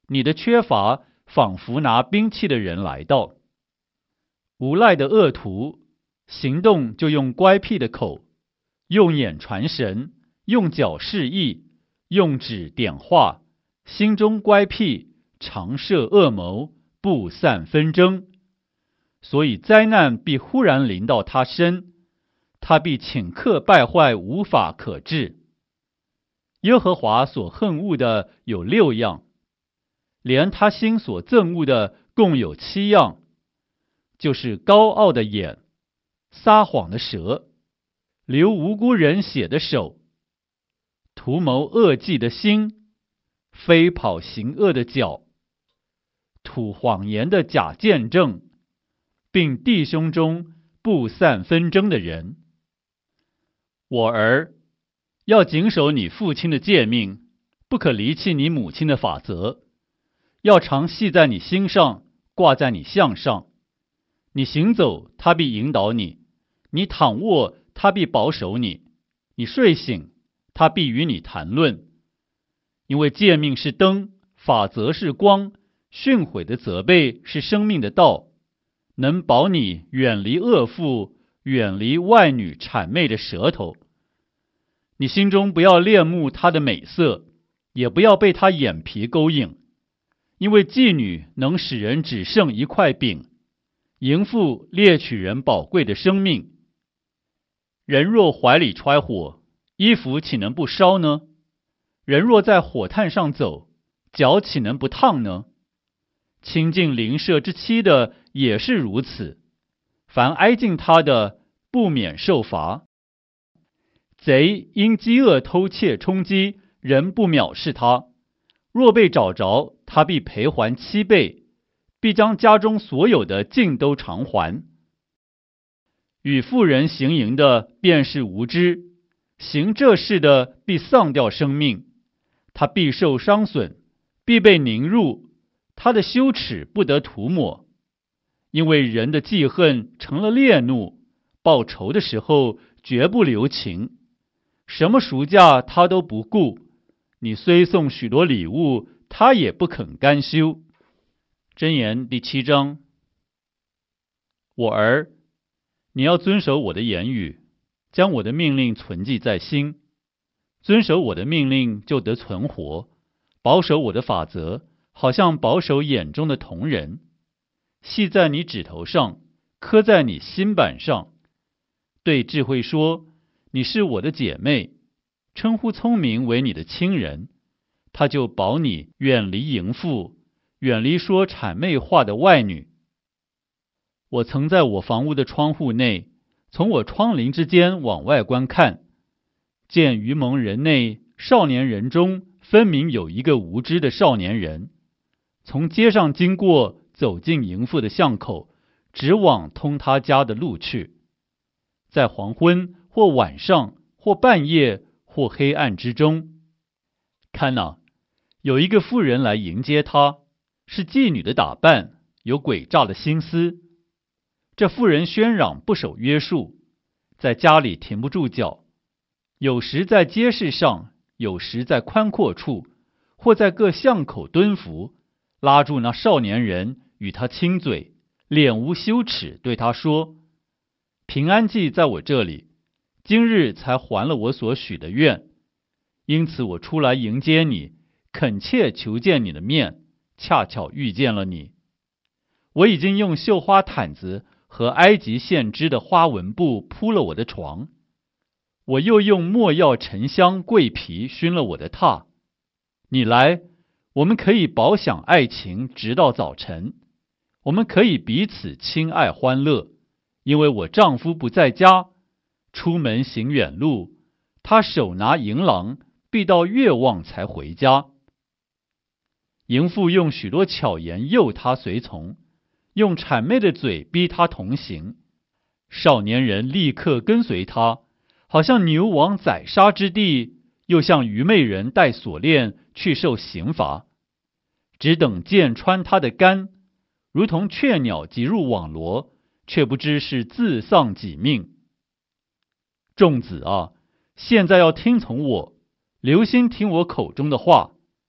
你的缺乏仿佛拿兵器的人来到。无赖的恶徒行动就用乖僻的口，用眼传神，用脚示意，用指点画，心中乖僻，常设恶谋，不散纷争。所以灾难必忽然临到他身，他必顷刻败坏，无法可治。耶和华所恨恶的有6样，连他心所憎恶的共有7样，就是高傲的眼，撒谎的舌，流无辜人血的手，图谋恶计的心，飞跑行恶的脚，吐谎言的假见证，并弟兄中不散纷争的人。我儿，要谨守你父亲的诫命，不可离弃你母亲的法则，要常系在你心上，挂在你项上。你行走，他必引导你；你躺卧，他必保守你；你睡醒，他必与你谈论。因为诫命是灯，法则是光，训诲的责备是生命的道，能保你远离恶妇，远离外女谄媚的舌头。你心中不要恋慕她的美色，也不要被她眼皮勾引，因为妓女能使人只剩一块饼，淫妇猎取人宝贵的生命。人若怀里揣火，衣服岂能不烧呢？人若在火炭上走，脚岂能不烫呢？亲近邻舍之妻的也是如此，凡挨近他的，不免受罚。贼因饥饿偷窃充饥，人不藐视他；若被找着，他必赔还7倍，必将家中所有的尽都偿还。与妇人行淫的便是无知，行这事的必丧掉生命，他必受伤损，必被凝入，他的羞耻不得涂抹。因为人的记恨成了烈怒，报仇的时候绝不留情，什么赎价他都不顾，你虽送许多礼物，他也不肯甘休。箴言第7章。我儿，你要遵守我的言语，将我的命令存记在心。遵守我的命令，就得存活；保守我的法则，好像保守眼中的瞳人。系在你指头上，刻在你心板上。对智慧说，你是我的姐妹；称呼聪明为你的亲人，他就保你远离淫妇，远离说谄媚话的外女。我曾在我房屋的窗户内，从我窗棂之间往外观看，见愚蒙人内少年人中分明有一个无知的少年人，从街上经过，走进淫妇的巷口，直往通他家的路去。在黄昏或晚上或半夜或黑暗之中，看哪，有一个妇人来迎接他，是妓女的打扮，有诡诈的心思。这妇人喧嚷不守约束，在家里停不住脚，有时在街市上，有时在宽阔处，或在各巷口蹲伏，拉住那少年人，与他亲嘴，脸无羞耻，对他说：平安祭在我这里，今日才还了我所许的愿，因此我出来迎接你，恳切求见你的面，恰巧遇见了你。我已经用绣花毯子和埃及线织的花纹布铺了我的床，我又用没药沉香桂皮熏了我的榻。你来，我们可以饱享爱情，直到早晨。我们可以彼此亲爱欢乐，因为我丈夫不在家，出门行远路，他手拿银囊，必到月望才回家。淫妇用许多巧言诱他随从，用谄媚的嘴逼他同行。少年人立刻跟随他，好像牛往宰杀之地，又像愚昧人带锁链去受刑罚。只等箭穿他的肝，如同雀鸟急入网罗，却不知是自丧己命。众子啊，现在要听从我，留心听我口中的话。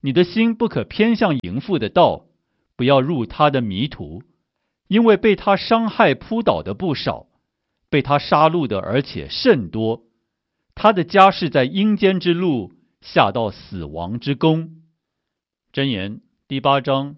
你的心不可偏向淫妇的道，不要入他的迷途，因为被他伤害扑倒的不少，被他杀戮的而且甚多。他的家是在阴间之路，下到死亡之宫。箴言第8章。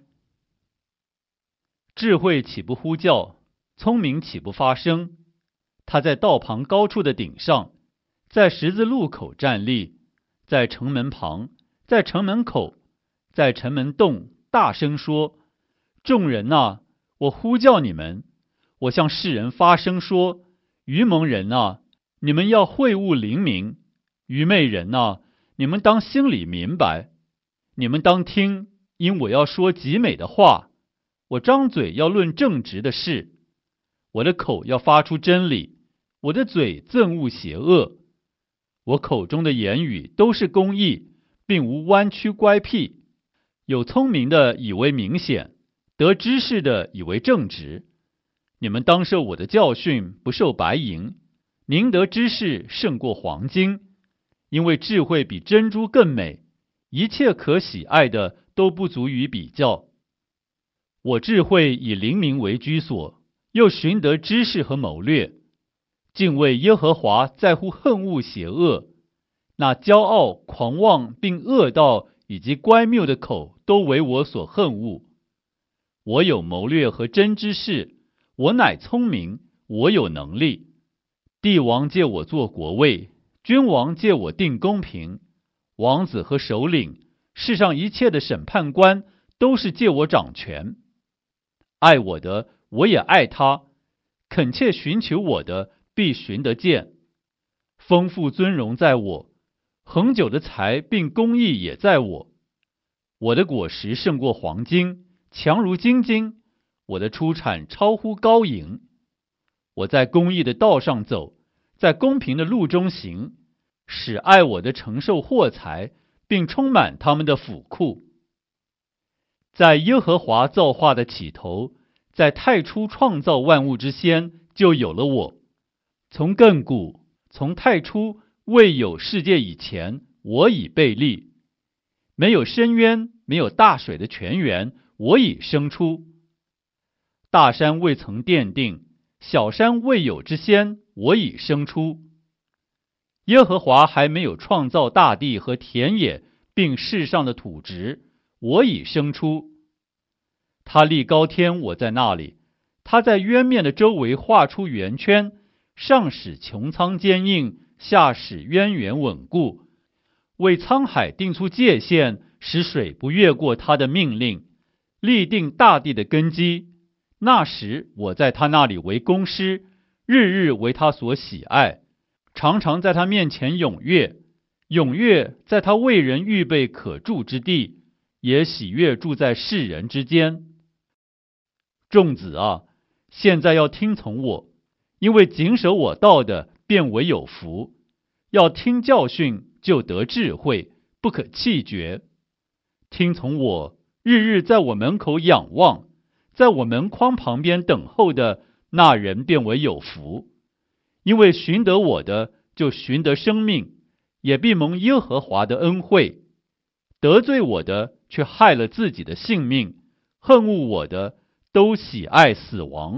智慧岂不呼叫，聪明岂不发声？他在道旁高处的顶上，在十字路口站立，在城门旁，在城门口，在城门洞大声说：众人啊，我呼叫你们，我向世人发声说：愚蒙人啊，你们要会悟灵明；愚昧人啊，你们当心里明白。你们当听，因我要说极美的话，我张嘴要论正直的事，我的口要发出真理，我的嘴憎恶邪恶。我口中的言语都是公义，并无弯曲乖僻。有聪明的以为明显，得知识的以为正直。你们当受我的教训，不受白银，宁得知识胜过黄金，因为智慧比珍珠更美，一切可喜爱的都不足以比较。我智慧以灵明为居所，又寻得知识和谋略。敬畏耶和华在乎恨恶邪恶，那骄傲、狂妄并恶道以及乖谬的口都为我所恨恶。我有谋略和真知识，我乃聪明，我有能力。帝王借我做国位，君王借我定公平，王子和首领，世上一切的审判官都是借我掌权。爱我的，我也爱他；恳切寻求我的，必寻得见。丰富尊荣在我，恒久的财并公义也在我。我的果实胜过黄金，强如金金，我的出产超乎高银。我在公义的道上走，在公平的路中行，使爱我的承受货财，并充满他们的府库。在耶和华造化的起头，在太初创造万物之先，就有了我。从亘古，从太初，未有世界以前，我已被立。没有深渊，没有大水的泉源，我已生出。大山未曾奠定，小山未有之先，我已生出。耶和华还没有创造大地和田野，并世上的土质，我已生出。他立高天，我在那里；他在渊面的周围画出圆圈，上使穹苍坚硬，下使渊源稳固，为沧海定出界限，使水不越过他的命令，立定大地的根基。那时我在他那里为工师，日日为他所喜爱，常常在他面前踊跃。踊跃在他为人预备可住之地，也喜悦住在世人之间。众子啊，现在要听从我，因为谨守我道的，便为有福。要听教训，就得智慧，不可弃绝。听从我，日日在我门口仰望，在我门框旁边等候的那人便为有福。因为寻得我的，就寻得生命，也必蒙耶和华的恩惠。得罪我的，却害了自己的性命；恨恶我的，都喜爱死亡。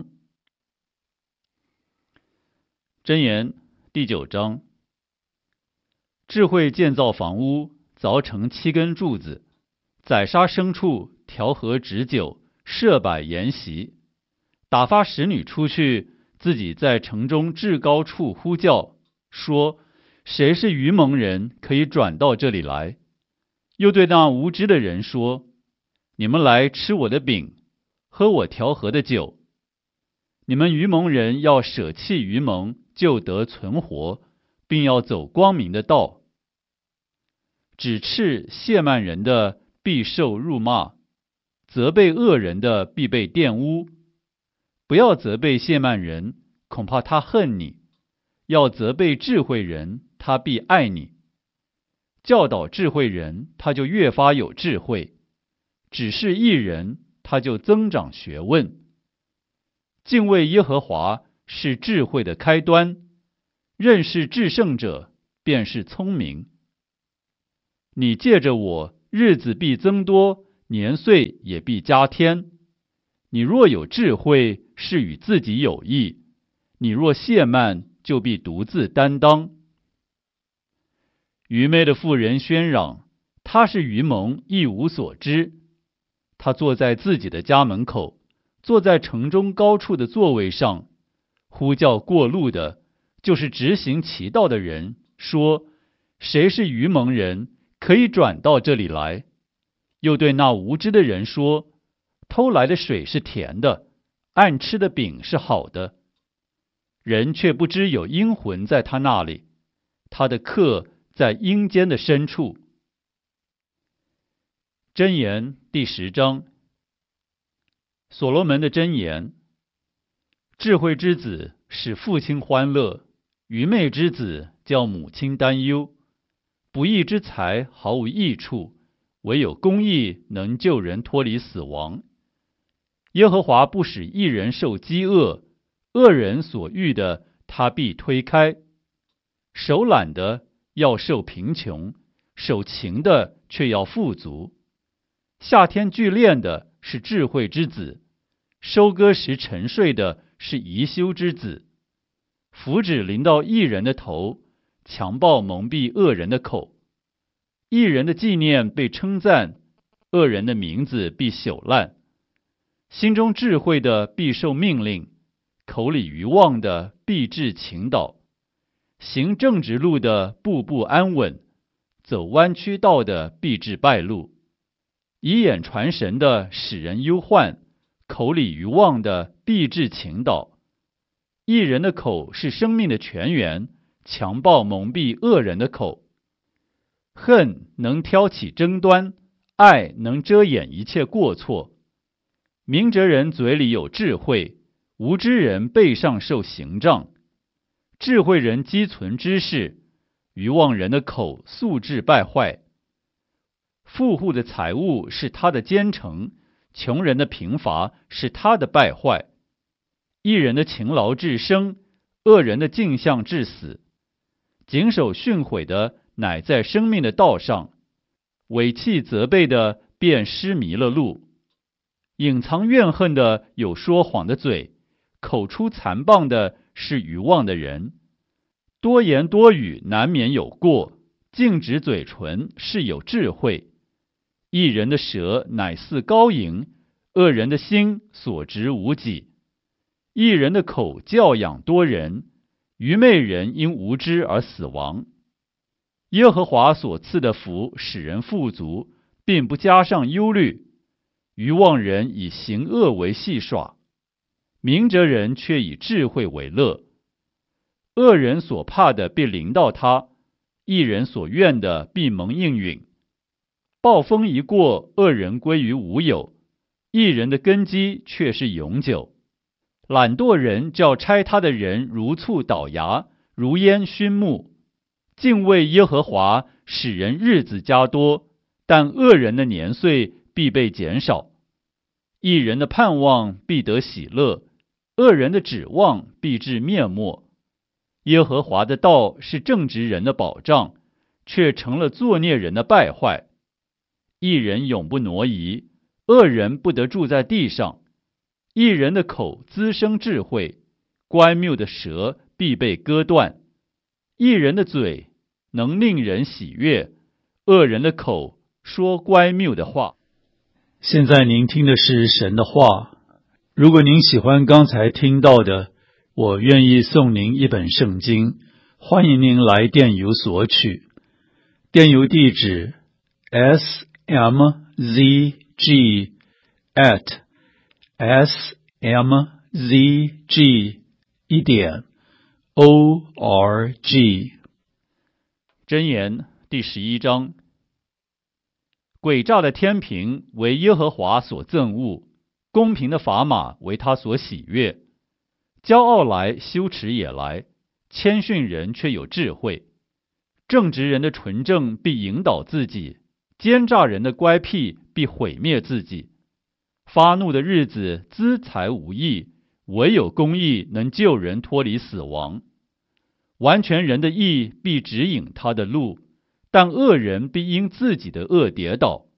箴言第9章。智慧建造房屋，凿成7根柱子，宰杀牲畜，调和脂酒，设摆筵席，打发使女出去，自己在城中至高处呼叫，说：谁是愚蒙人，可以转到这里来？又对那无知的人说：你们来吃我的饼，喝我调和的酒。你们愚蒙人要舍弃愚蒙，就得存活，并要走光明的道。指斥亵慢人的，必受辱骂；责备恶人的，必被玷污。不要责备亵慢人，恐怕他恨你；要责备智慧人，他必爱你。教导智慧人，他就越发有智慧；指示义人，他就增长学问。敬畏耶和华是智慧的开端，认识至圣者便是聪明。你借着我，日日子必增多，年岁也必加添。你若有智慧，是与自己有益；你若懈慢，就必独自担当。愚昧的妇人喧嚷，她是愚蒙，一无所知。她坐在自己的家门口，坐在城中高处的座位上，呼叫过路的，就是直行其道的人，说：谁是愚蒙人，可以转到这里来？又对那无知的人说：偷来的水是甜的，暗吃的饼是好的。人却不知有阴魂在他那里，他的客在阴间的深处。箴言第10章。所罗门的箴言：智慧之子使父亲欢乐，愚昧之子叫母亲担忧。不义之财毫无益处，唯有公义能救人脱离死亡。耶和华不使一人受饥饿，恶人所欲的他必推开。手懒的要受贫穷，手勤的却要富足。夏天聚练的是智慧之子，收割时沉睡的是贻羞之子。福祉临到义人的头，强暴蒙蔽恶人的口。义人的纪念被称赞，恶人的名字必朽烂。心中智慧的必受命令，口里愚妄的必致倾倒。行正直路的步步安稳，走弯曲道的必致败露。以眼传神的使人忧患，口里愚妄的必致倾倒。义人的口是生命的泉源，强暴蒙蔽恶人的口。恨能挑起争端，爱能遮掩一切过错。明哲人嘴里有智慧，无知人背上受刑杖。智慧人积存知识，愚妄人的口素质败坏。富户的财物是他的奸臣，穷人的贫乏是他的败坏。义人的勤劳致生，恶人的镜像致死。谨守训诲的乃在生命的道上，违弃责备的便失迷了路。隐藏怨恨的有说谎的嘴，口出残谤的是愚妄的人。多言多语难免有过，禁止嘴唇是有智慧。义人的舌乃似高银，恶人的心所值无几。义人的口教养多人，愚昧人因无知而死亡。耶和华所赐的福使人富足，并不加上忧虑。愚妄人以行恶为戏耍，明哲人却以智慧为乐。恶人所怕的必临到他，义人所愿的必蒙应允。暴风一过，恶人归于无有，义人的根基却是永久。懒惰人叫拆他的人如醋倒牙，如烟熏目。敬畏耶和华使人日子加多，但恶人的年岁必被减少。义人的盼望必得喜乐，恶人的指望必致灭没。耶和华的道是正直人的保障，却成了作孽人的败坏。义人永不挪移，恶人不得住在地上。义人的口滋生智慧，乖谬的舌必被割断。义人的嘴能令人喜悦，恶人的口说乖谬的话。 现在您听的是神的话。如果您喜欢刚才听到的，我愿意送您一本圣经，欢迎您来电邮索取。电邮地址 smzg@smzg.org。 箴言第11章。诡诈的天平为耶和华所憎恶，公平的砝码为他所喜悦。骄傲来，羞耻也来，谦逊人却有智慧。正直人的纯正必引导自己，奸诈人的乖僻必毁灭自己。发怒的日子资财无益，唯有公义能救人脱离死亡。完全人的义必指引他的路，但恶人必因自己的恶跌倒。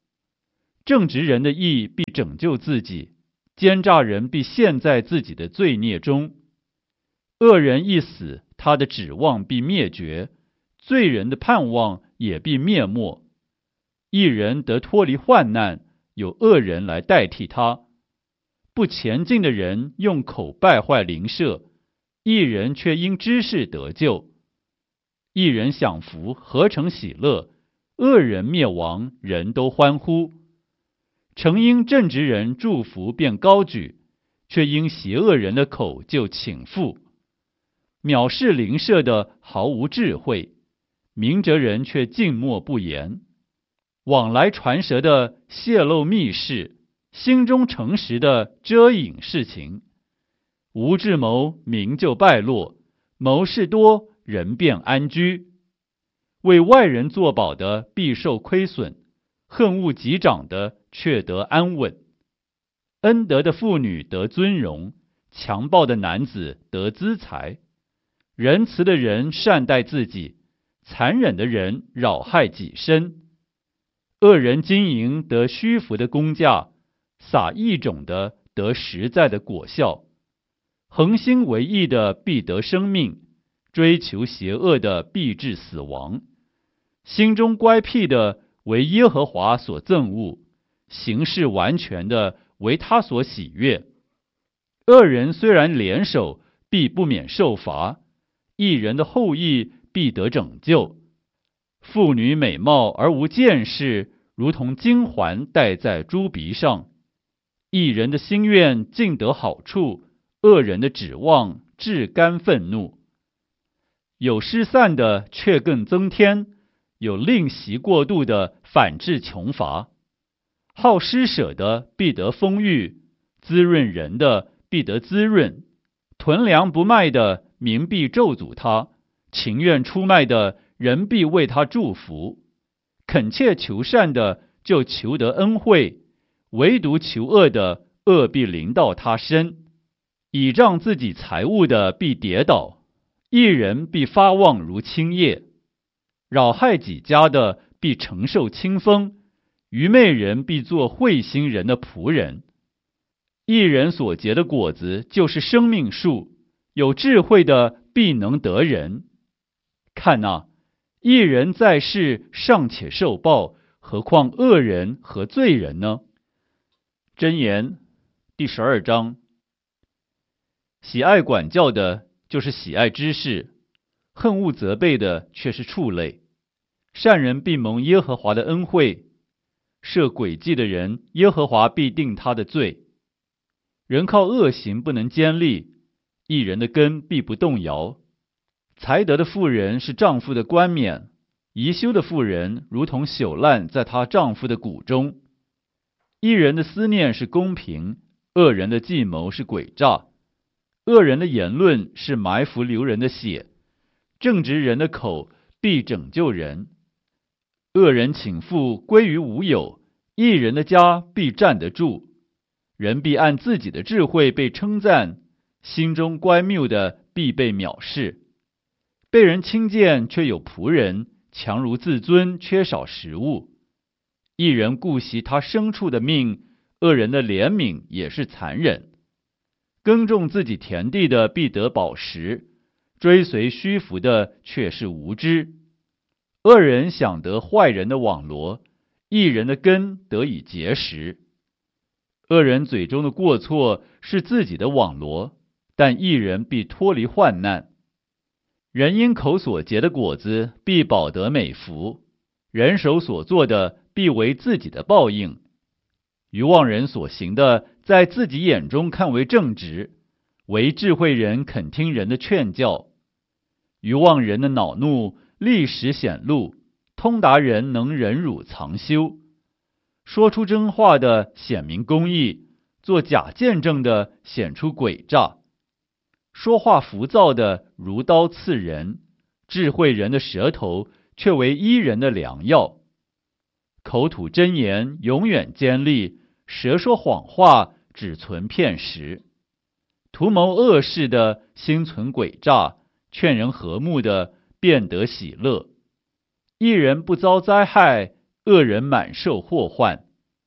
正直人的义必拯救自己，奸诈人必陷在自己的罪孽中。恶人一死，他的指望必灭绝，罪人的盼望也必灭没。义人得脱离患难，有恶人来代替他。不前进的人用口败坏邻舍，义人却因知识得救。义人享福，何成喜乐；恶人灭亡，人都欢呼。诚因正直人祝福便高举，却因邪恶人的口就倾覆。藐视邻舍的毫无智慧，明哲人却静默不言。往来传舌的泄露密事，心中诚实的遮隐事情。无智谋，名就败落；谋事多，人便安居。为外人作保的必受亏损，恨恶己长的却得安稳。恩德的妇女得尊荣，强暴的男子得资财。仁慈的人善待自己，残忍的人扰害己身。恶人经营得虚浮的工价，撒异种的得实在的果效。恒心为义的必得生命，追求邪恶的必致死亡。心中乖僻的为耶和华所憎恶，行事完全的为他所喜悦。恶人虽然联手，必不免受罚；义人的后裔必得拯救。妇女美貌而无见识，如同金环戴在猪鼻上。义人的心愿尽得好处，恶人的指望至甘愤怒。有失散的却更增添，有吝惜过度的反致穷乏。好施舍的必得丰裕，滋润人的必得滋润。囤粮不卖的民必咒诅他，情愿出卖的人必为他祝福。恳切求善的就求得恩惠，唯独求恶的恶必临到他身。倚仗自己财物的必跌倒，义人必发旺如青叶。扰害己家的必承受清风，愚昧人必做慧心人的仆人。义人所结的果子就是生命树，有智慧的必能得人。看哪，义人在世尚且受报，何况恶人和罪人呢？箴言第12章。喜爱管教的就是喜爱知识，恨恶责备的却是畜类。善人必蒙耶和华的恩惠，设诡计的人，耶和华必定他的罪。人靠恶行不能坚立，义人的根必不动摇。才德的妇人是丈夫的冠冕，贻羞的妇人如同朽烂在她丈夫的骨中。义人的思念是公平，恶人的计谋是诡诈。恶人的言论是埋伏流人的血，正直人的口必拯救人。恶人倾覆归于无有，义人的家必站得住。人必按自己的智慧被称赞，心中乖谬的必被藐视。被人轻贱却有仆人，强如自尊缺少食物。义人顾惜他牲畜的命，恶人的怜悯也是残忍。耕种自己田地的必得饱食，追随虚浮的却是无知。恶人想得坏人的网罗，义人的根得以结实。恶人嘴中的过错是自己的网罗，但义人必脱离患难。人因口所结的果子必饱得美福，人手所做的必为自己的报应。愚妄人所行的，在自己眼中看为正直，唯智慧人肯听人的劝教。愚妄人的恼怒立时显露，通达人能忍辱藏羞。说出真话的显明公义，做假见证的显出诡诈。说话浮躁的如刀刺人，智慧人的舌头却为医人的良药。口吐真言永远坚立，舌说谎话只存片时。图谋恶事的心存诡诈，劝人和睦的便得喜乐。义人不遭灾害，恶人满受祸患。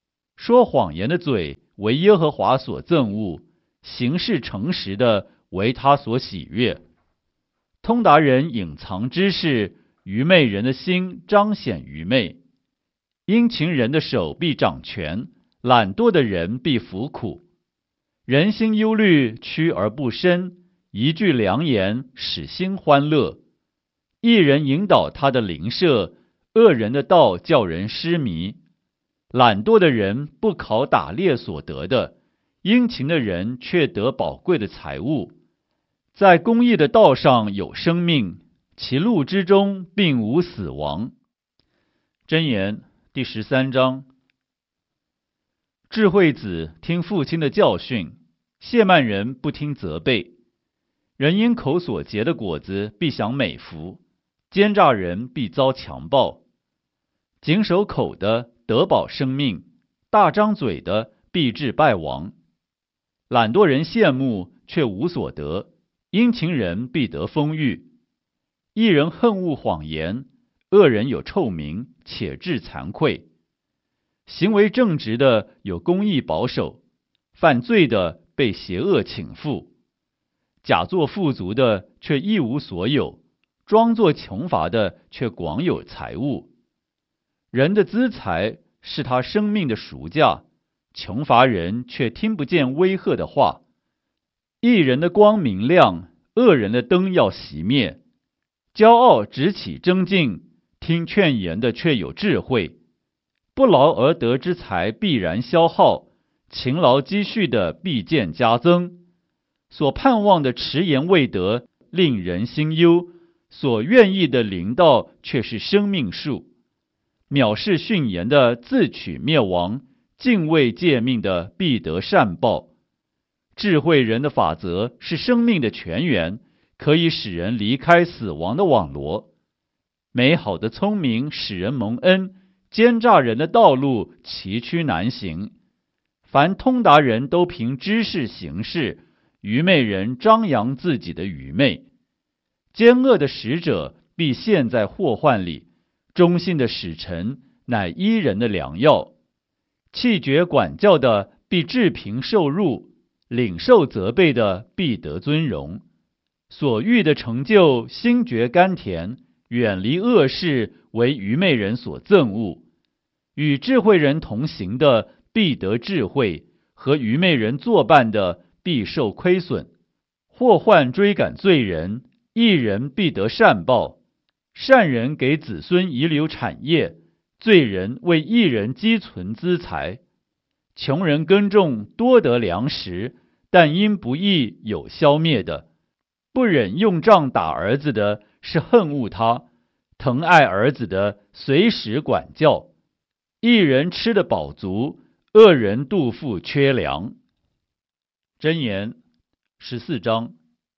说谎言的嘴为耶和华所憎恶，行事诚实的为他所喜悦。通达人隐藏知识，愚昧人的心彰显愚昧。殷勤人的手必掌权，懒惰的人必服苦。人心忧虑，屈而不伸，一句良言使心欢乐。一人引导他的邻舍，恶人的道叫人失迷。懒惰的人不考打猎所得的，殷勤的人却得宝贵的财物。在公义的道上有生命，其路之中并无死亡。箴言第13章。智慧子听父亲的教训，亵慢人不听责备。人因口所结的果子必享美福，奸诈人必遭强暴。谨守口的得保生命，大张嘴的必致败亡。懒惰人羡慕却无所得，殷勤人必得丰裕。一人恨恶谎言，恶人有臭名，且致惭愧。行为正直的有公义保守，犯罪的被邪恶倾覆。假作富足的却一无所有，装作穷乏的却广有财物。人的资财是他生命的赎价，穷乏人却听不见威吓的话。义人的光明亮，恶人的灯要熄灭。骄傲直起争竞，听劝言的却有智慧。不劳而得之财必然消耗，勤劳积蓄的必见加增。所盼望的迟延未得，令人心忧；所愿意的临到，却是生命树。藐视训言的自取灭亡，敬畏诫命的必得善报。智慧人的法则是生命的泉源，可以使人离开死亡的网罗。美好的聪明使人蒙恩，奸诈人的道路崎岖难行。凡通达人都凭知识行事，愚昧人张扬自己的愚昧。奸恶的使者必陷在祸患里，忠信的使臣乃医人的良药。弃绝管教的必治贫受辱，领受责备的必得尊荣。所欲的成就心觉甘甜，远离恶事为愚昧人所憎恶。与智慧人同行的必得智慧，和愚昧人作伴的必受亏损。祸患追赶罪人，义人必得善报。善人给子孙遗留产业，罪人为义人积存资财。穷人耕种多得粮食，但因不义有消灭的。不忍用杖打儿子的是恨恶他，疼爱儿子的随时管教。义人吃得饱足，恶人肚腹缺粮。箴言14章。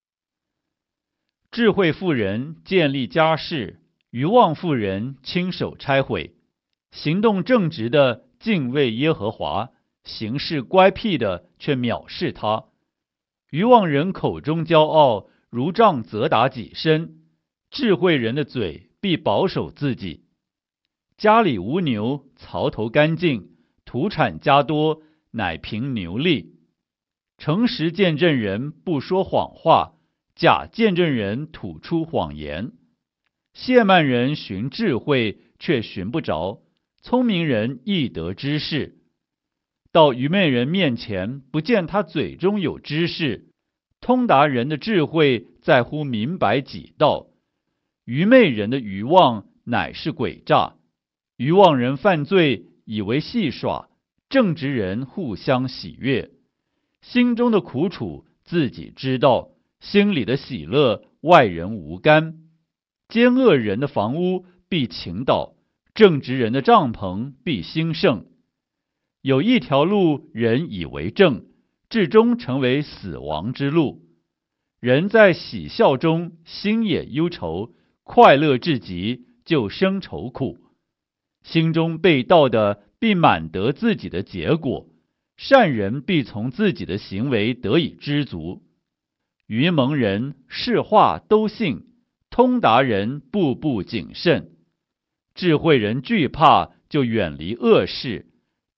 智慧妇人建立家室，愚妄妇人亲手拆毁。行动正直的敬畏耶和华，行事乖僻的却藐视他。愚妄人口中骄傲，如杖责打己身。智慧人的嘴必保守自己。家里无牛，槽头干净，土产加多，乃凭牛力。诚实见证人不说谎话，假见证人吐出谎言。亵慢人寻智慧，却寻不着；聪明人易得知识。到愚昧人面前，不见他嘴中有知识。通达人的智慧在乎明白己道，愚昧人的愚妄乃是诡诈。愚妄人犯罪，以为戏耍；正直人互相喜悦。心中的苦楚自己知道，心里的喜乐外人无干。奸恶人的房屋必倾倒，正直人的帐篷必兴盛。有一条路人以为正，至终成为死亡之路。人在喜笑中心也忧愁，快乐至极就生愁苦。心中被盗的必满得自己的结果，善人必从自己的行为得以知足。愚蒙人是话都信，通达人步步谨慎。智慧人惧怕，就远离恶事；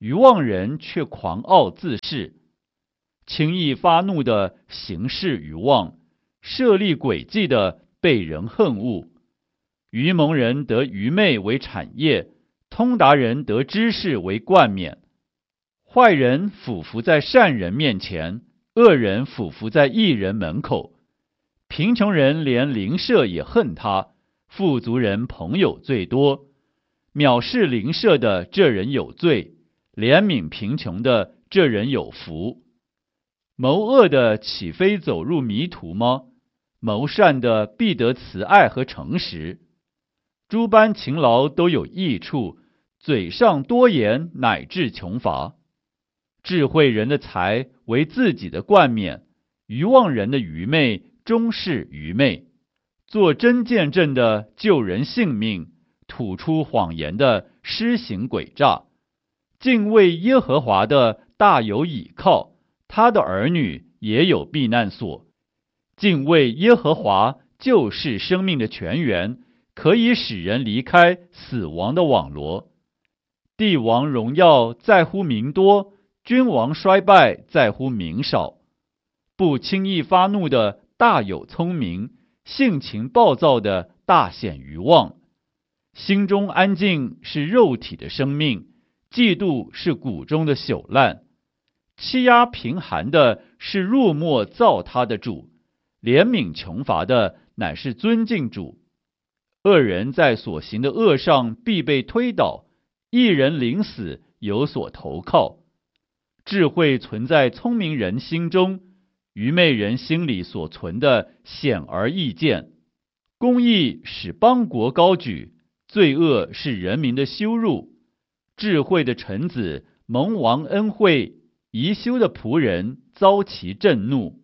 愚妄人却狂傲自恃，轻易发怒的行事愚妄，设立诡计的被人恨恶。愚蒙人得愚昧为产业，通达人得知识为冠冕。坏人俯伏在善人面前，恶人俯伏在义人门口。贫穷人连邻舍也恨他，富足人朋友最多。藐视邻舍的这人有罪，怜悯贫穷的这人有福。谋恶的岂非走入迷途吗？谋善的必得慈爱和诚实。诸般勤劳都有益处，嘴上多言乃致穷乏。智慧人的财为自己的冠冕，愚妄人的愚昧终是愚昧。做真见证的救人性命，吐出谎言的施行诡诈。敬畏耶和华的大有倚靠，他的儿女也有避难所。敬畏耶和华就是生命的泉源，可以使人离开死亡的网罗。帝王荣耀在乎民多，君王衰败在乎民少。不轻易发怒的大有聪明，性情暴躁的大显愚妄。心中安静是肉体的生命，嫉妒是骨中的朽烂。欺压贫寒的是入没造他的主，怜悯穷乏的乃是尊敬主。恶人在所行的恶上必被推倒，义人临死有所投靠。智慧存在聪明人心中，愚昧人心里所存的显而易见。公义使邦国高举，罪恶是人民的羞辱。智慧的臣子蒙王恩惠，宜修的仆人遭其震怒。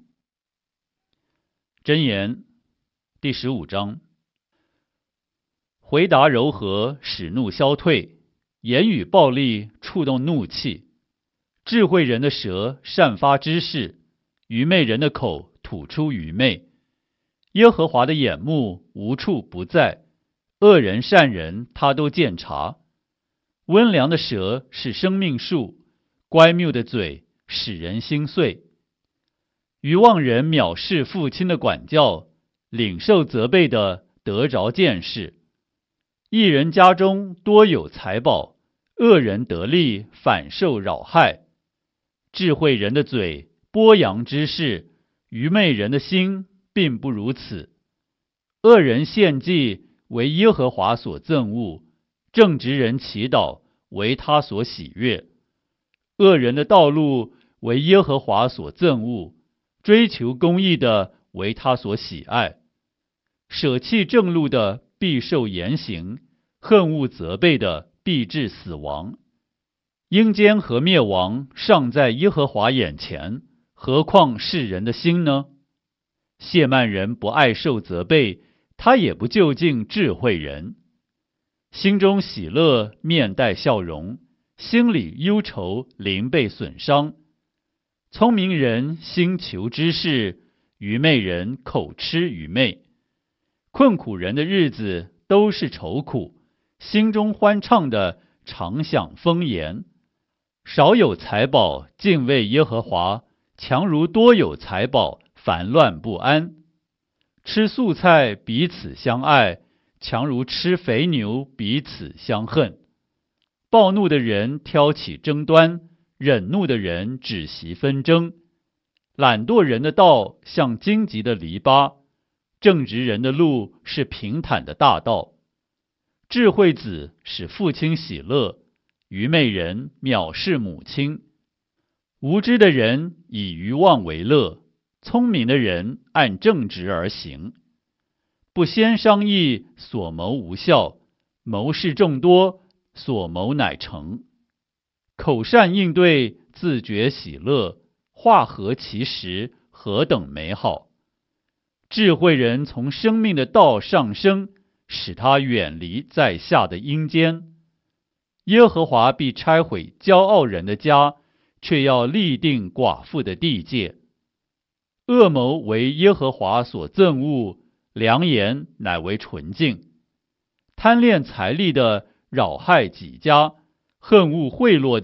箴言第15章。回答柔和，使怒消退；言语暴力，触动怒气。智慧人的舌散发知识，愚昧人的口吐出愚昧。耶和华的眼目无处不在，恶人善人他都鉴察。温良的舌是生命树，乖谬的嘴使人心碎。愚妄人藐视父亲的管教，领受责备的得着见识。义人家中多有财宝，恶人得利反受扰害。智慧人的嘴播扬知识，愚昧人的心并不如此。恶人献祭为耶和华所憎恶，正直人祈祷为他所喜悦。恶人的道路为耶和华所憎恶，追求公义的为他所喜爱。舍弃正路的必受严刑，恨恶责备的必致死亡。阴间和灭亡尚在耶和华眼前，何况世人的心呢？亵慢人不爱受责备，他也不就近智慧人。心中喜乐，面带笑容；心里忧愁，灵被损伤。聪明人心求知识，愚昧人口吃愚昧。困苦人的日子都是愁苦，心中欢畅的常享丰筵。少有财宝，敬畏耶和华，强如多有财宝，烦乱不安。吃素菜彼此相爱，强如吃肥牛彼此相恨。暴怒的人挑起争端，忍怒的人止息纷争。懒惰人的道像荆棘的篱笆，正直人的路是平坦的大道。智慧子使父亲喜乐，愚昧人藐视母亲。无知的人以愚妄为乐，聪明的人按正直而行。不先商议，所谋无效；谋事众多，所谋乃成。口善应对，自觉喜乐；话合其时，何等美好！智慧人从生命的道上升，使他远离在下的阴间。耶和华必拆毁骄傲人的家，却要立定寡妇的地界。恶谋为耶和华所憎恶，良言乃为纯净。贪恋财力的扰害己家，恨恶贿赂的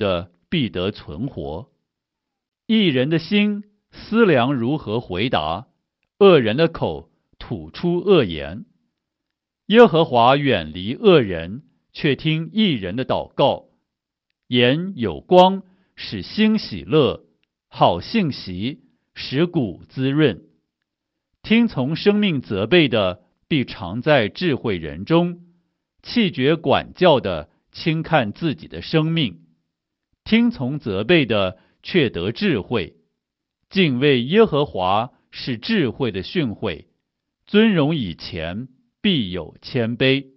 必得存活。义人的心思量如何回答，恶人的口吐出恶言。耶和华远离恶人，却听义人的祷告。眼有光，使心喜乐，好信息，使骨滋润。听从生命责备的，必常在智慧人中；弃绝管教的，轻看自己的生命。听从责备的，却得智慧。敬畏耶和华是智慧的训诲，尊荣以前，必有谦卑。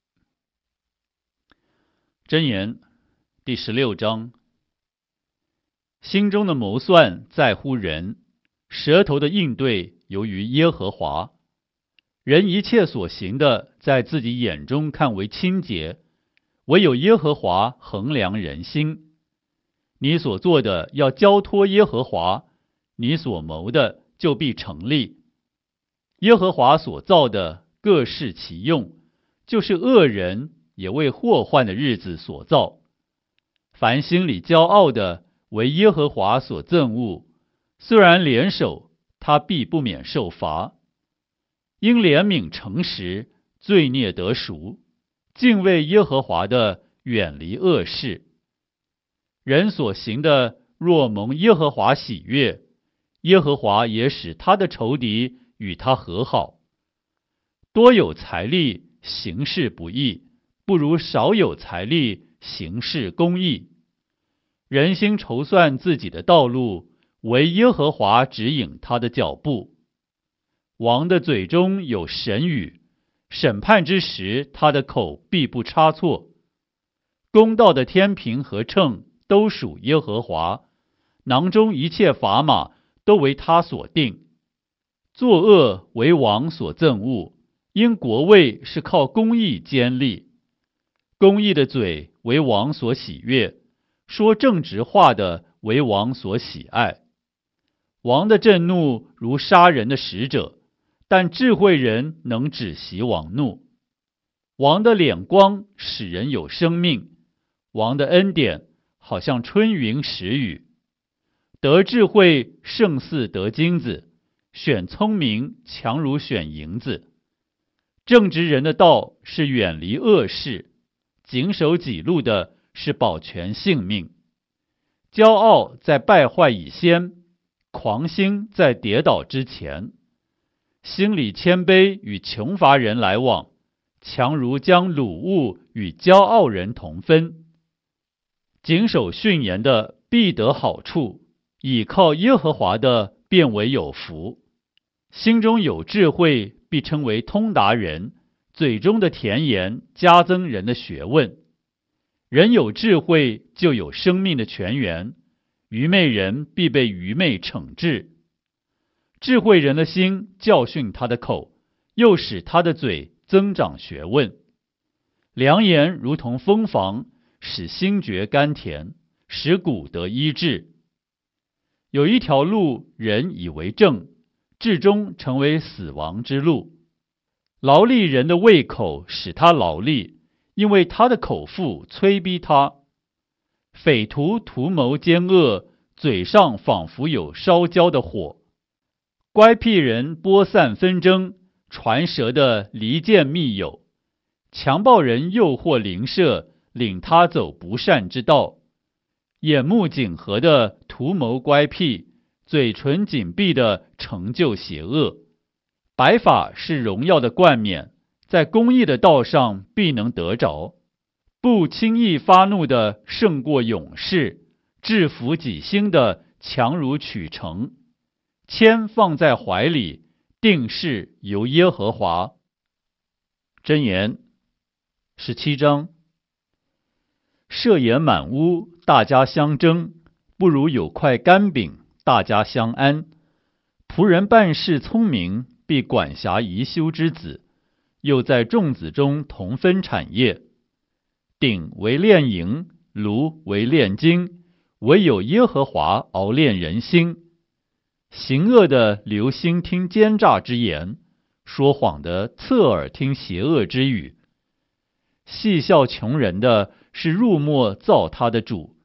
箴言第16章。心中的谋算在乎人，舌头的应对由于耶和华。人一切所行的，在自己眼中看为清洁，唯有耶和华衡量人心。你所做的要交托耶和华，你所谋的就必成立。耶和华所造的各适其用，就是恶人也为祸患的日子所造。凡心里骄傲的，为耶和华所憎恶，虽然联手，他必不免受罚。因怜悯诚实，罪孽得赎，敬畏耶和华的，远离恶事。人所行的，若蒙耶和华喜悦，耶和华也使他的仇敌与他和好。多有财力，行事不义，不如少有财力，行事公义。人心筹算自己的道路，唯耶和华指引他的脚步。王的嘴中有神语，审判之时，他的口必不差错。公道的天平和秤都属耶和华，囊中一切砝码都为他所定。作恶为王所憎恶，因国位是靠公义坚立。公义的嘴为王所喜悦，说正直话的为王所喜爱。王的震怒如杀人的使者，但智慧人能止息王怒。王的脸光使人有生命，王的恩典好像春云时雨。得智慧胜似得金子，选聪明强如选银子。正直人的道是远离恶事，谨守己路的是保全性命。骄傲在败坏以先，狂心在跌倒之前。心里谦卑与穷乏人来往，强如将掳物与骄傲人同分。谨守训言的必得好处，倚靠耶和华的便为有福。心中有智慧，必称为通达人，嘴中的甜言加增人的学问。人有智慧，就有生命的泉源，愚昧人必被愚昧惩治。智慧人的心教训他的口，又使他的嘴增长学问。良言如同蜂房，使心觉甘甜，使骨得医治。有一条路，人以为正，至终成为死亡之路。劳力人的胃口使他劳力，因为他的口腹催逼他。匪徒图谋奸恶，嘴上仿佛有烧焦的火。乖僻人播散纷争，传舌的离间密友。强暴人诱惑邻舍，领他走不善之道。眼目紧合的图谋乖僻，嘴唇紧闭的成就邪恶。白发是荣耀的冠冕，在公义的道上必能得着。不轻易发怒的胜过勇士，制服己心的强如取城。铅放在怀里，定是由耶和华。箴言17章。设筵满屋，大家相争，不如有块干饼，大家相安。仆人办事聪明，必管辖宜修之子，又在众子中同分产业。鼎为炼银，炉为炼金，唯有耶和华熬炼人心。行恶的留心听奸诈之言，说谎的侧耳听邪恶之语。戏笑穷人的是入没造他的主，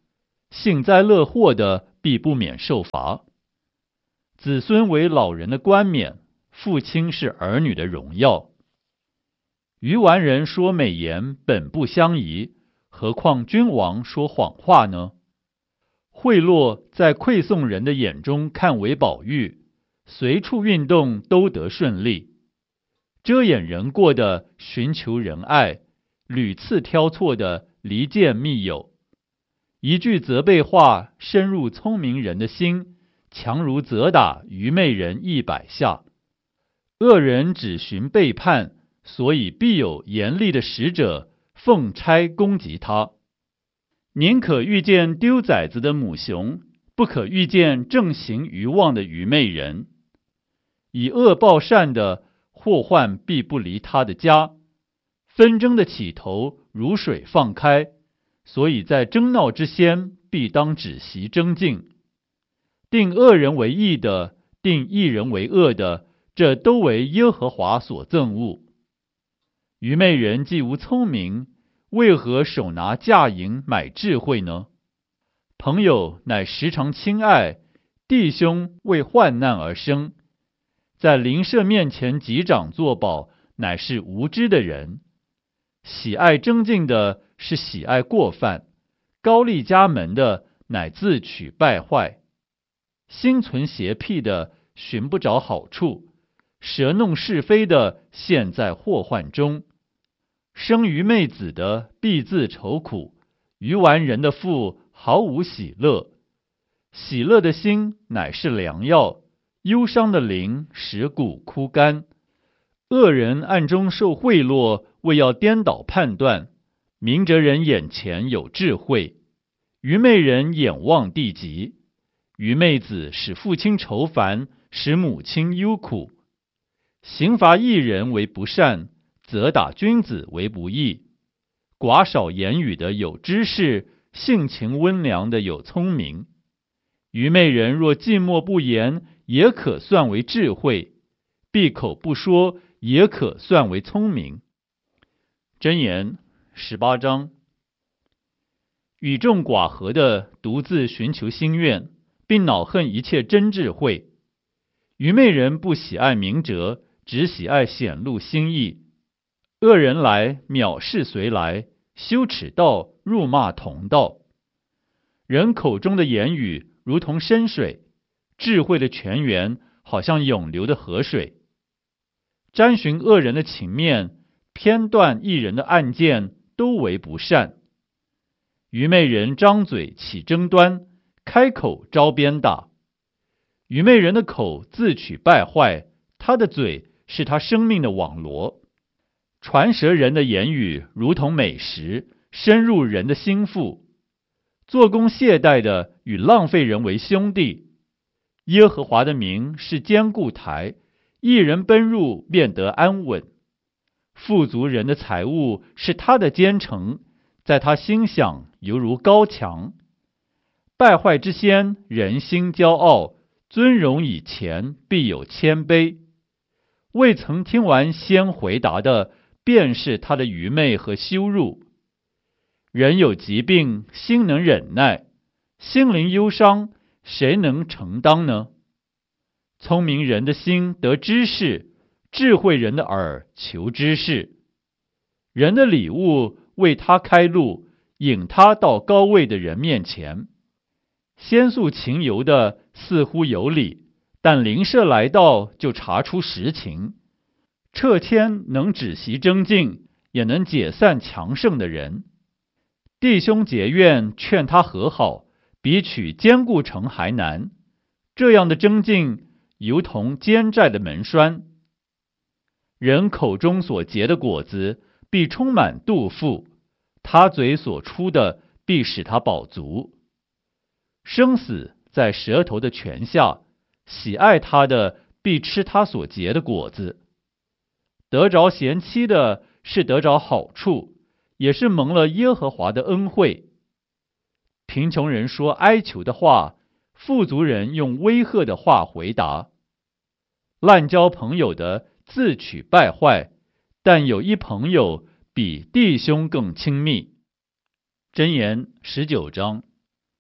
幸灾乐祸的必不免受罚。子孙为老人的冠冕，父亲是儿女的荣耀。愚顽人说美言本不相宜，何况君王说谎话呢？贿赂在馈送人的眼中看为宝玉，随处运动都得顺利。遮掩人过的寻求仁爱，屡次挑错的离间密友。一句责备话深入聪明人的心，强如责打愚昧人100下。恶人只寻背叛，所以必有严厉的使者奉差攻击他。宁可遇见丢崽子的母熊，不可遇见正行愚妄的愚昧人。以恶报善的，祸患必不离他的家。纷争的起头如水放开，所以在争闹之先，必当止息争竞。定恶人为义的，定义人为恶的，这都为耶和华所憎恶。愚昧人既无聪明，为何手拿价银买智慧呢？朋友乃时常亲爱，弟兄为患难而生。在邻舍面前击掌作保，乃是无知的人。喜爱争竞的是喜爱过犯，高丽家门的乃自取败坏。心存邪僻的寻不着好处，舌弄是非的陷在祸患中。生愚昧子的必自愁苦，愚顽人的腹毫无喜乐。喜乐的心乃是良药，忧伤的灵使骨枯干。恶人暗中受贿赂，为要颠倒判断。明哲人眼前有智慧，愚昧人眼望地极。愚昧子使父亲愁烦，使母亲忧苦。刑罚义人为不善，责打君子为不义。寡少言语的有知识，性情温良的有聪明。愚昧人若寂寞不言，也可算为智慧；闭口不说，也可算为聪明。箴言18章。与众寡合的独自寻求心愿，并恼恨一切真智慧。愚昧人不喜爱明哲，只喜爱显露心意。恶人来，藐视随来，羞耻道，辱骂同道。人口中的言语如同深水，智慧的泉源好像涌流的河水。沾寻恶人的情面，偏断义人的案件，都为不善。愚昧人张嘴起争端，开口招鞭打。愚昧人的口自取败坏，他的嘴是他生命的网罗。传舌人的言语如同美食，深入人的心腹。做工懈怠的与浪费人为兄弟。耶和华的名是坚固台，一人奔入便得安稳。富足人的财物是他的坚城，在他心想犹如高墙。败坏之先，人心骄傲，尊荣以前，必有谦卑。未曾听完先回答的，便是他的愚昧和羞辱。人有疾病，心能忍耐；心灵忧伤，谁能承担呢？聪明人的心得知识，智慧人的耳求知识。人的礼物为他开路，引他到高位的人面前。先诉情由的似乎有理，但邻舍来到就查出实情。撤迁能止息争竞，也能解散强盛的人。弟兄结怨，劝他和好，比取坚固城还难。这样的争竞，如同坚寨的门栓。人口中所结的果子，必充满肚腹；他嘴所出的，必使他饱足。生死在舌头的泉下，喜爱他的，必吃他所结的果子。得着贤妻的，是得着好处，也是蒙了耶和华的恩惠。贫穷人说哀求的话，富足人用威吓的话回答。滥交朋友的自取败坏，但有一朋友比弟兄更亲密。箴言19章。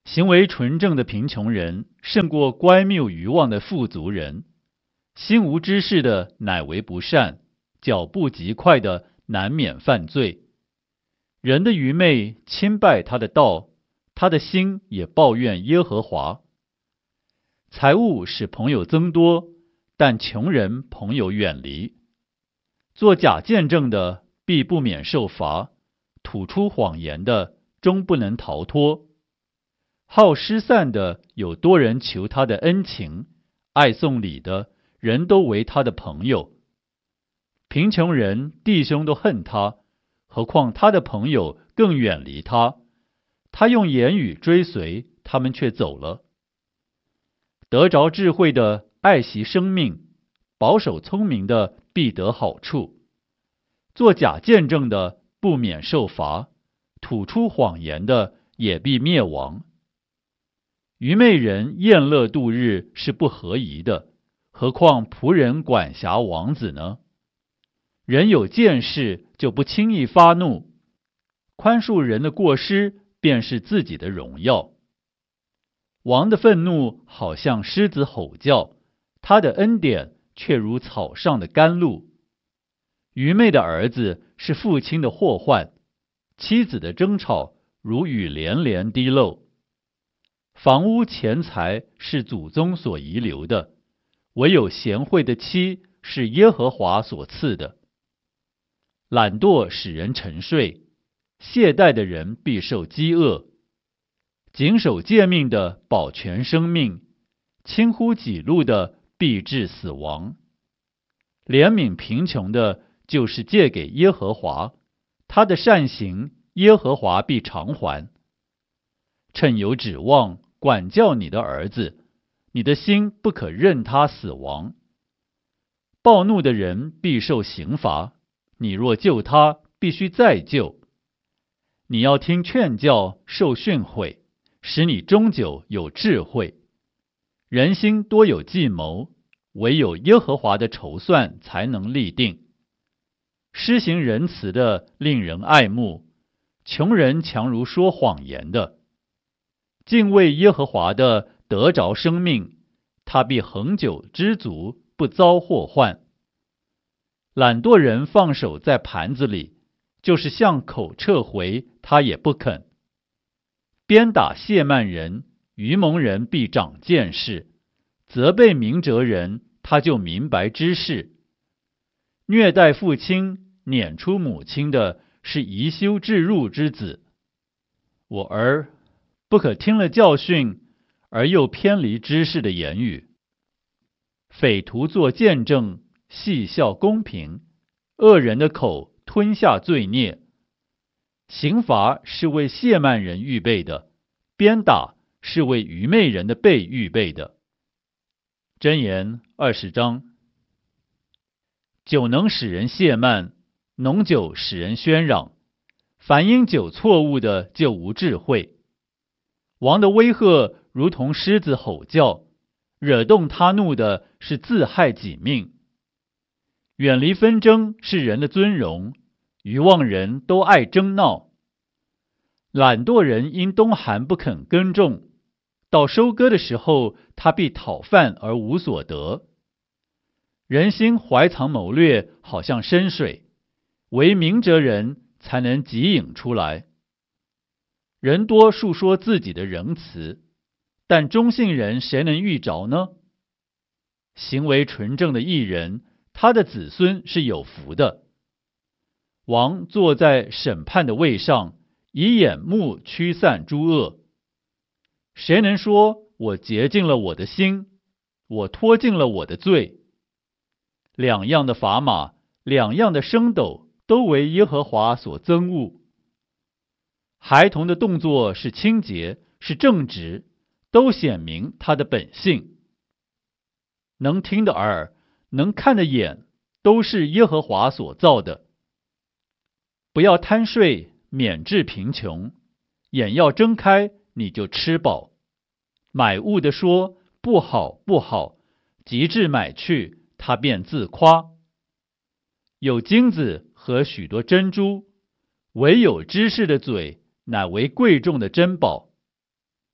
行为纯正的贫穷人胜过乖谬愚妄的富足人，心无知识的乃为不善，脚步极快的难免犯罪。人的愚昧轻败他的道，他的心也抱怨耶和华。财物使朋友增多，但穷人朋友远离。做假见证的必不免受罚，吐出谎言的终不能逃脱。好失散的有多人求他的恩情，爱送礼的人都为他的朋友。贫穷人弟兄都恨他，何况他的朋友更远离他。他用言语追随，他们却走了。得着智慧的爱惜生命，保守聪明的必得好处。做假见证的不免受罚，吐出谎言的也必灭亡。愚昧人宴乐度日是不合宜的，何况仆人管辖王子呢？人有见识就不轻易发怒，宽恕人的过失便是自己的荣耀。王的愤怒好像狮子吼叫，他的恩典却如草上的甘露。愚昧的儿子是父亲的祸患，妻子的争吵如雨连连滴漏。房屋钱财是祖宗所遗留的，唯有贤惠的妻是耶和华所赐的。懒惰使人沉睡，懈怠的人必受饥饿。谨守诫命的保全生命，轻忽己路的必致死亡。怜悯贫穷的就是借给耶和华，他的善行耶和华必偿还。趁有指望，管教你的儿子，你的心不可任他死亡。暴怒的人必受刑罚，你若救他，必须再救。你要听劝教，受训诲，使你终久有智慧。人心多有计谋，唯有耶和华的筹算才能立定。施行仁慈的令人爱慕，穷人强如说谎言的。敬畏耶和华的得着生命，他必恒久知足，不遭祸患。懒惰人放手在盘子里，就是向口撤回，他也不肯。鞭打亵慢人，愚蒙人必长见识；责备明哲人，他就明白知识。虐待父亲、撵出母亲的，是貽羞置入之子。我儿，不可听了教训，而又偏离知识的言语。匪徒作见证，戏笑公平；恶人的口吞下罪孽。刑罚是为亵慢人预备的，鞭打是为愚昧人的背预备的。箴言20章。酒能使人懈慢，浓酒使人喧嚷。凡因酒错误的，就无智慧。王的威吓如同狮子吼叫，惹动他怒的是自害己命。远离纷争是人的尊荣，愚妄人都爱争闹。懒惰人因冬寒不肯耕种，到收割的时候，他必讨饭而无所得。人心怀藏谋略，好像深水，唯明哲人才能汲饮出来。人多述说自己的仁慈，但忠信人谁能遇着呢？行为纯正的义人，他的子孙是有福的。王坐在审判的位上，以眼目驱散诸恶。谁能说我洁净了我的心，我脱尽了我的罪？两样的砝码，两样的升斗，都为耶和华所憎恶。孩童的动作是清洁，是正直，都显明他的本性。能听的耳，能看的眼，都是耶和华所造的。不要贪睡，免致贫穷；眼要睁开，你就吃饱。买物的说不好不好，及至买去，他便自夸。有金子和许多珍珠，唯有知识的嘴乃为贵重的珍宝。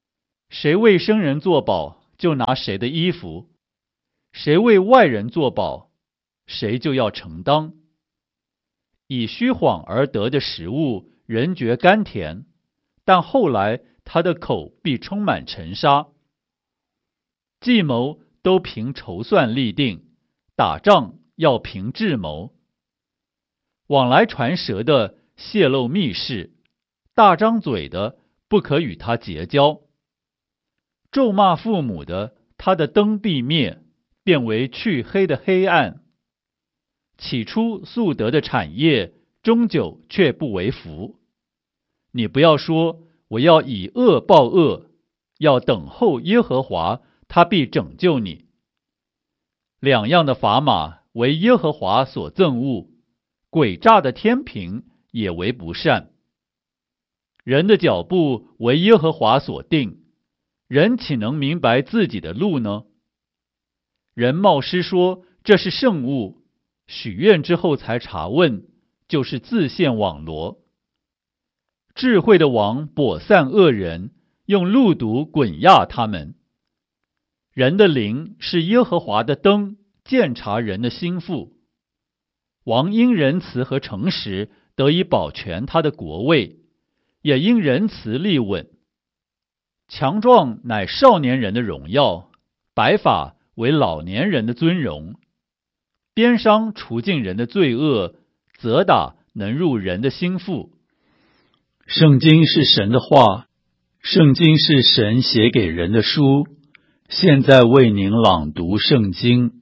谁为生人作保，就拿谁的衣服；谁为外人作保，谁就要承当。以虚谎而得的食物，人觉甘甜，但后来他的口必充满尘沙。计谋都凭筹算立定，打仗要凭智谋。往来传舌的泄露密事，大张嘴的不可与他结交。咒骂父母的，他的灯必灭，变为黢黑的黑暗。起初素得的产业，终久却不为福。你不要说我要以恶报恶，要等候耶和华，他必拯救你。两样的砝码为耶和华所憎恶，诡诈的天平也为不善。人的脚步为耶和华所定，人岂能明白自己的路呢？人冒失说这是圣物，许愿之后才查问，就是自陷网罗。智慧的王簸散恶人，用路毒滚压他们。人的灵是耶和华的灯，鉴察人的心腹。王因仁慈和诚实得以保全他的国位，也因仁慈立稳。强壮乃少年人的荣耀，白发为老年人的尊荣。鞭伤除尽人的罪恶，责打能入人的心腹。 圣经是神的话，圣经是神写给人的书。现在为您朗读圣经。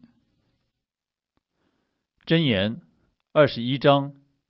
箴言21章。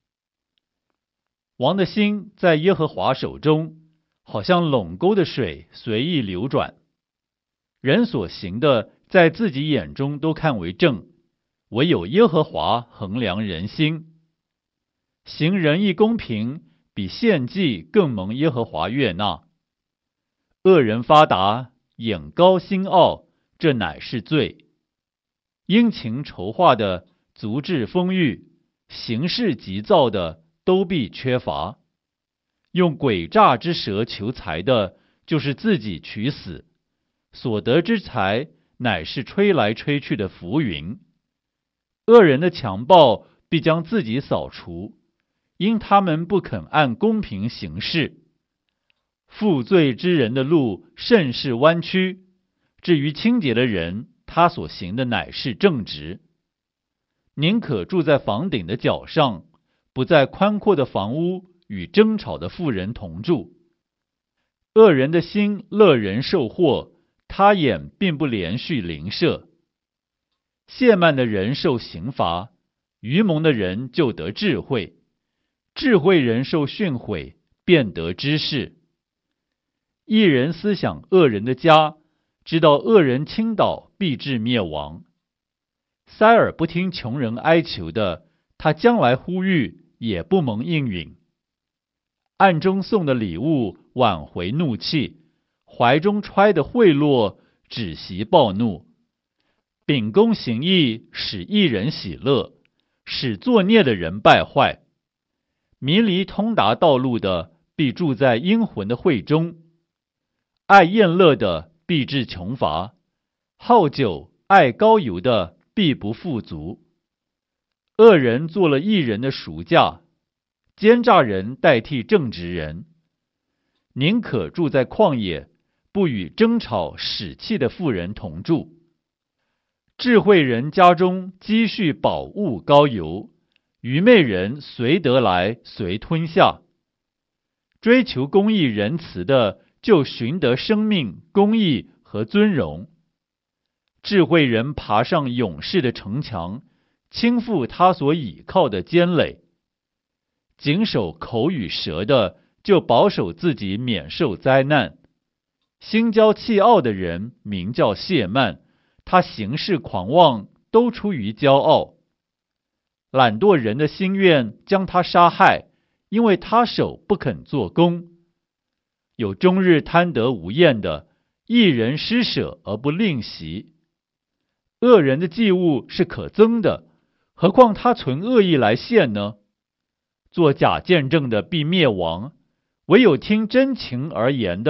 王的心在耶和华手中，好像垄沟的水随意流转。人所行的，在自己眼中都看为正，唯有耶和华衡量人心。行仁义公平，比献祭更蒙耶和华悦纳。恶人发达，眼高心傲，这乃是罪。殷勤筹划的，足智丰裕，行事急躁的，都必缺乏。用诡诈之舌求财的，就是自己取死。所得之财，乃是吹来吹去的浮云。恶人的强暴必将自己扫除，因他们不肯按公平行事。负罪之人的路甚是弯曲，至于清洁的人，他所行的乃是正直。宁可住在房顶的角上，不在宽阔的房屋与争吵的妇人同住。恶人的心乐人受祸，他眼并不连续邻舍。亵慢的人受刑罚，愚蒙的人就得智慧。智慧人受训诲，便得知识。一人思想恶人的家，知道恶人倾倒必致灭亡。塞耳不听穷人哀求的，他将来呼吁也不蒙应允。暗中送的礼物挽回怒气，怀中揣的贿赂止息暴怒。秉公行义，使一人喜乐，使作孽的人败坏。迷离通达道路的，必住在阴魂的会中。爱宴乐的，必致穷乏；好酒爱膏油的，必不富足。恶人做了义人的赎价，奸诈人代替正直人。宁可住在旷野，不与争吵使气的妇人同住。智慧人家中积蓄宝物膏油，愚昧人随得来随吞下。追求公义仁慈的，就寻得生命、公义和尊荣。智慧人爬上勇士的城墙，倾覆他所倚靠的坚垒。谨守口与舌的，就保守自己免受灾难。心骄气傲的人名叫谢曼，他行事狂妄，都出于骄傲。懒惰人的心愿将他杀害，因为他手不肯做工。有终日贪得无厌的，一人施舍而不吝惜。恶人的祭物是可憎的，何况他存恶意来献呢？做假见证的必灭亡，唯有听真情而言的，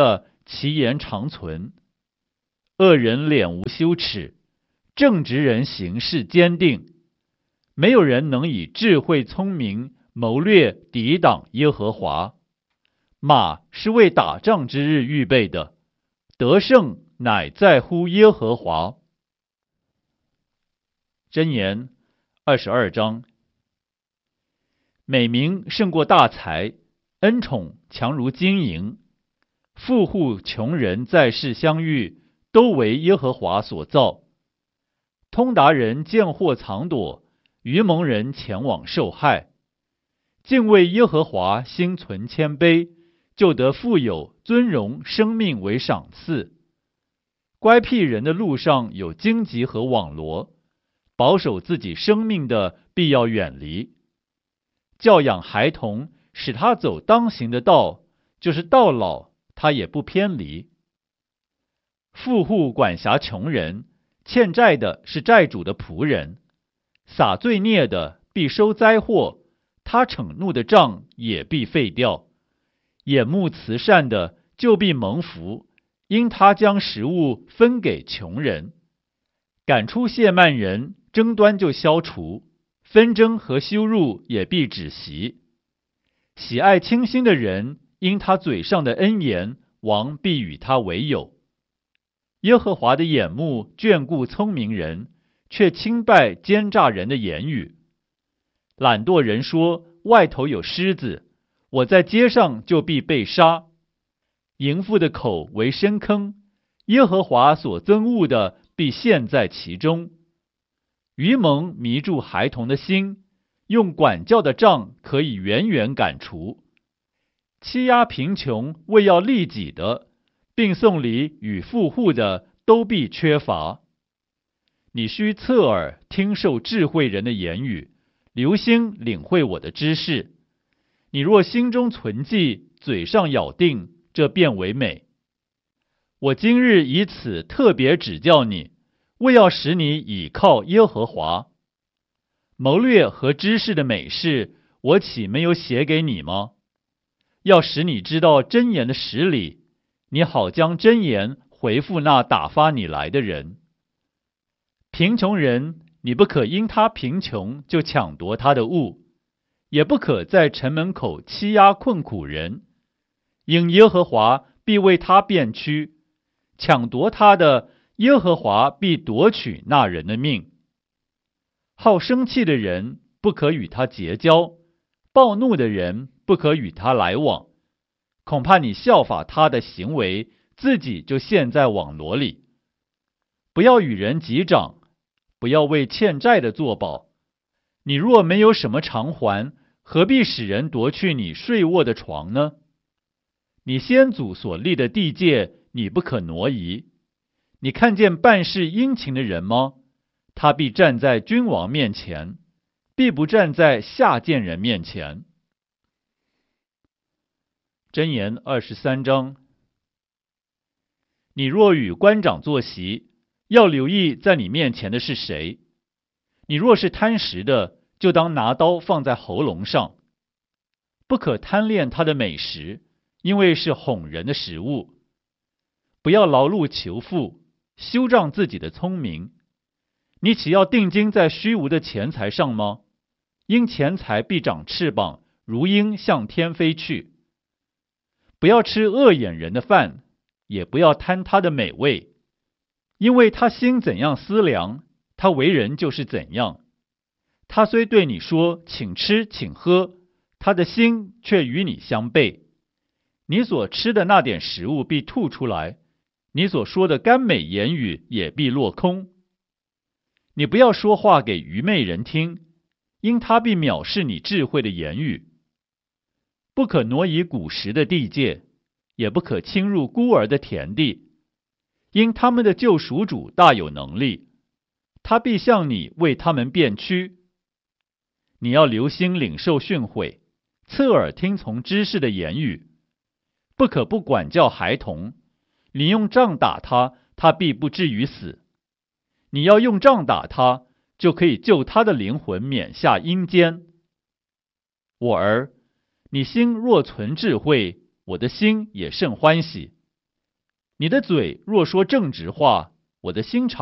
其言长存。恶人脸无羞耻，正直人行事坚定。没有人能以智慧聪明谋略抵挡耶和华。马是为打仗之日预备的，得胜乃在乎耶和华。箴言22章。美名胜过大财，恩宠强如金银。富户穷人在世相遇，都为耶和华所造。通达人见祸藏躲，愚蒙人前往受害。敬畏耶和华，心存谦卑，就得富有尊荣生命为赏赐。乖僻人的路上有荆棘和网罗，保守自己生命的必要远离。教养孩童，使他走当行的道，就是到老他也不偏离。富户管辖穷人，欠债的是债主的仆人。撒罪孽的必收灾祸，他惩怒的杖也必废掉。眼目慈善的就必蒙福，因他将食物分给穷人。赶出亵慢人，争端就消除，纷争和羞辱也必止息。喜爱清心的人，因他嘴上的恩言，王必与他为友。耶和华的眼目眷顾聪明人，却轻拜奸诈人的言语。懒惰人说，外头有狮子，我在街上就必被杀。淫妇的口为深坑，耶和华所憎恶的必陷在其中。愚蒙迷住孩童的心，用管教的杖可以远远赶除。欺压贫穷为要利己的，并送礼与富户的，都必缺乏。你须侧耳听受智慧人的言语，留心领会我的知识。你若心中存记，嘴上咬定，这便为美。我今日以此特别指教你，为要使你倚靠耶和华。谋略和知识的美事，我岂没有写给你吗？要使你知道箴言的实理，你好将箴言回复那打发你来的人。贫穷人，你不可因他贫穷就抢夺他的物，也不可在城门口欺压困苦人，因耶和华必为他辩屈，抢夺他的，耶和华必夺取那人的命。好生气的人不可与他结交，暴怒的人不可与他来往，恐怕你效法他的行为，自己就陷在网罗里。不要与人击掌，不要为欠债的作保。你若没有什么偿还，何必使人夺去你睡卧的床呢？你先祖所立的地界，你不可挪移。你看见办事殷勤的人吗？他必站在君王面前，必不站在下贱人面前。箴言23章。你若与官长坐席，要留意在你面前的是谁。你若是贪食的，就当拿刀放在喉咙上。不可贪恋他的美食，因为是哄人的食物。不要劳碌求富，修仗自己的聪明。你岂要定睛在虚无的钱财上吗？因钱财必长翅膀，如鹰向天飞去。不要吃恶眼人的饭，也不要贪他的美味，因为他心怎样思量，他为人就是怎样。他虽对你说请吃请喝，他的心却与你相悖。你所吃的那点食物必吐出来，你所说的甘美言语也必落空。你不要说话给愚昧人听，因他必藐视你智慧的言语。不可挪移古时的地界，也不可侵入孤儿的田地，因他们的救赎主大有能力，他必向你为他们辩屈。你要留心领受训诲，侧耳听从知识的言语。不可不管教孩童，你用杖打他，他必不至于死。你要用杖打他，就可以救他的灵魂免下阴间。我儿，你心若存智慧，我的心也甚欢喜。 你的嘴若说正直话，我的心肠